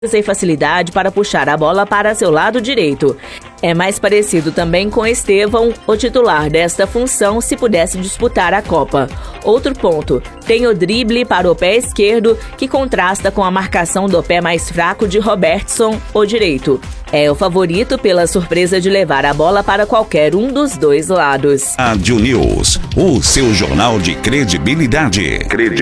Sem facilidade para puxar a bola para seu lado direito. É mais parecido também com Estevão, o titular desta função, se pudesse disputar a Copa. Outro ponto, tem o drible para o pé esquerdo, que contrasta com a marcação do pé mais fraco de Robertson, o direito. É o favorito pela surpresa de levar a bola para qualquer um dos dois lados. Rádio News, o seu jornal de credibilidade.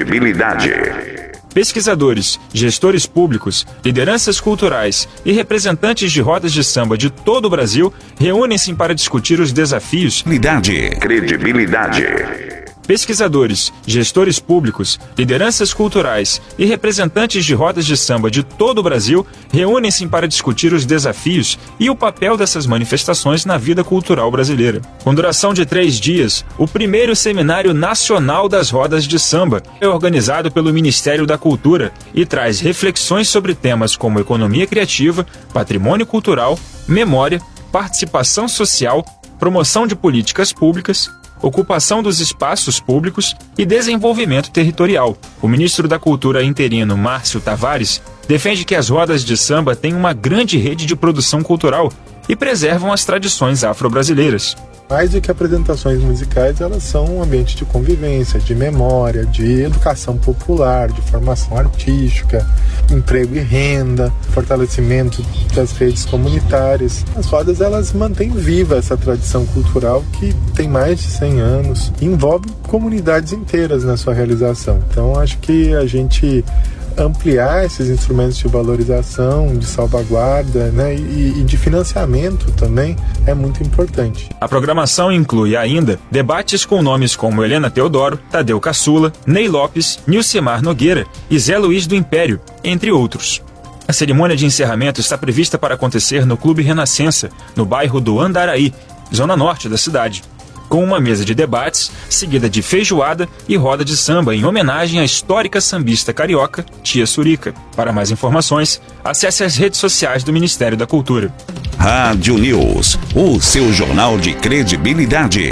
Pesquisadores, gestores públicos, lideranças culturais e representantes de rodas de samba de todo o Brasil reúnem-se para discutir os desafios. Credibilidade. Pesquisadores, gestores públicos, lideranças culturais e representantes de rodas de samba de todo o Brasil reúnem-se para discutir os desafios e o papel dessas manifestações na vida cultural brasileira. Com duração de 3 dias, o primeiro Seminário Nacional das Rodas de Samba é organizado pelo Ministério da Cultura e traz reflexões sobre temas como economia criativa, patrimônio cultural, memória, participação social, promoção de políticas públicas, ocupação dos espaços públicos e desenvolvimento territorial. O ministro da Cultura interino, Márcio Tavares, defende que as rodas de samba têm uma grande rede de produção cultural e preservam as tradições afro-brasileiras. Mais do que apresentações musicais, elas são um ambiente de convivência, de memória, de educação popular, de formação artística, emprego e renda, fortalecimento das redes comunitárias. As rodas, elas mantêm viva essa tradição cultural que tem mais de 100 anos e envolve comunidades inteiras na sua realização. Então, acho que a gente ampliar esses instrumentos de valorização, de salvaguarda, né, e de financiamento também é muito importante. A programação inclui ainda debates com nomes como Helena Teodoro, Tadeu Caçula, Ney Lopes, Nilcimar Nogueira e Zé Luiz do Império, entre outros. A cerimônia de encerramento está prevista para acontecer no Clube Renascença, no bairro do Andaraí, zona norte da cidade, com uma mesa de debates, seguida de feijoada e roda de samba em homenagem à histórica sambista carioca, Tia Surica. Para mais informações, acesse as redes sociais do Ministério da Cultura. Rádio News, o seu jornal de credibilidade.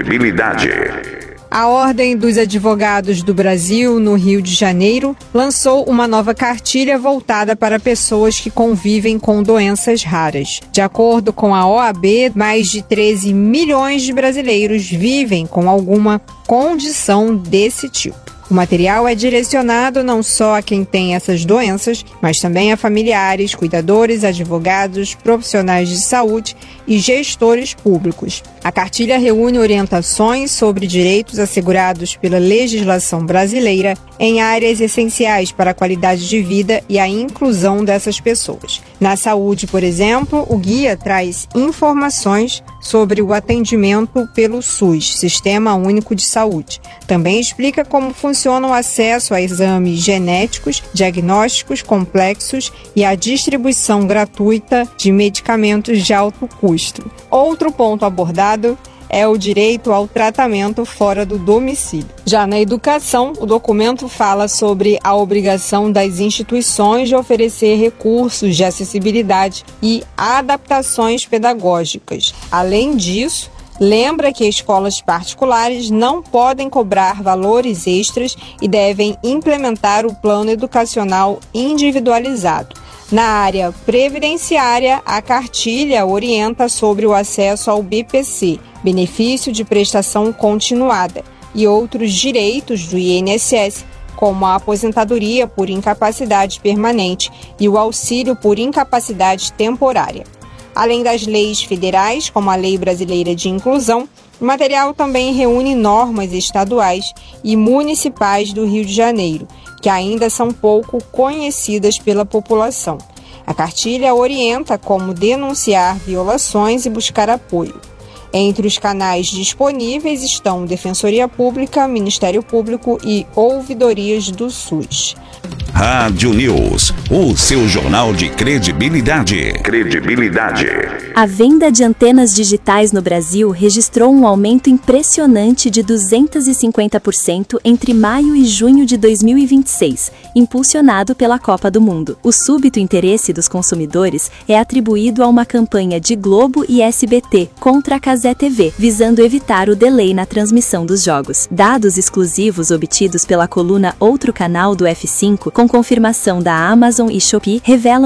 A Ordem dos Advogados do Brasil, no Rio de Janeiro, lançou uma nova cartilha voltada para pessoas que convivem com doenças raras. De acordo com a OAB, mais de 13 milhões de brasileiros vivem com alguma condição desse tipo. O material é direcionado não só a quem tem essas doenças, mas também a familiares, cuidadores, advogados, profissionais de saúde e gestores públicos. A cartilha reúne orientações sobre direitos assegurados pela legislação brasileira em áreas essenciais para a qualidade de vida e a inclusão dessas pessoas. Na saúde, por exemplo, o guia traz informações sobre o atendimento pelo SUS, Sistema Único de Saúde. Também explica como funciona o acesso a exames genéticos, diagnósticos complexos e a distribuição gratuita de medicamentos de alto custo. Outro ponto abordado é o direito ao tratamento fora do domicílio. Já na educação, o documento fala sobre a obrigação das instituições de oferecer recursos de acessibilidade e adaptações pedagógicas. Além disso, lembra que escolas particulares não podem cobrar valores extras e devem implementar o plano educacional individualizado. Na área previdenciária, a cartilha orienta sobre o acesso ao BPC, benefício de prestação continuada, e outros direitos do INSS, como a aposentadoria por incapacidade permanente e o auxílio por incapacidade temporária. Além das leis federais, como a Lei Brasileira de Inclusão, o material também reúne normas estaduais e municipais do Rio de Janeiro, que ainda são pouco conhecidas pela população. A cartilha orienta como denunciar violações e buscar apoio. Entre os canais disponíveis estão Defensoria Pública, Ministério Público e ouvidorias do SUS. Rádio News, o seu jornal de credibilidade. A venda de antenas digitais no Brasil registrou um aumento impressionante de 250% entre maio e junho de 2026, impulsionado pela Copa do Mundo. O súbito interesse dos consumidores é atribuído a uma campanha de Globo e SBT contra a Cazé TV, visando evitar o delay na transmissão dos jogos. Dados exclusivos obtidos pela coluna Outro Canal do F5, com confirmação da Amazon e Shopee, revelam